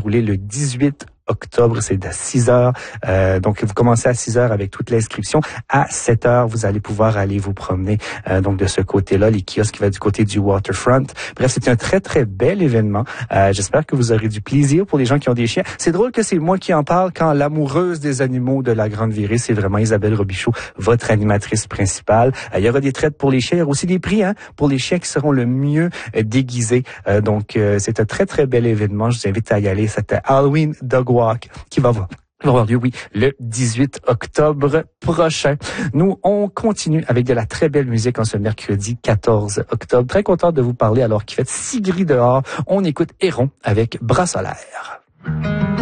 dérouler le 18 octobre, c'est à 6 heures. Donc, vous commencez à 6 heures avec toute l'inscription. À 7 heures, vous allez pouvoir aller vous promener donc de ce côté-là, les kiosques qui va du côté du waterfront. Bref, c'est un très, très bel événement. J'espère que vous aurez du plaisir pour les gens qui ont des chiens. C'est drôle que c'est moi qui en parle quand l'amoureuse des animaux de la Grande Virée, c'est vraiment Isabelle Robichaud, votre animatrice principale. Il y aura des traites pour les chiens. Il y aura aussi des prix pour les chiens qui seront le mieux déguisés. Donc, c'est un très, très bel événement. Je vous invite à y aller. C'était Halloween Dog Walk qui va avoir lieu, le 18 octobre prochain. Nous, on continue avec de la très belle musique en ce mercredi 14 octobre. Très content de vous parler alors qu'il fait si gris dehors. On écoute Héron avec Bras solaire.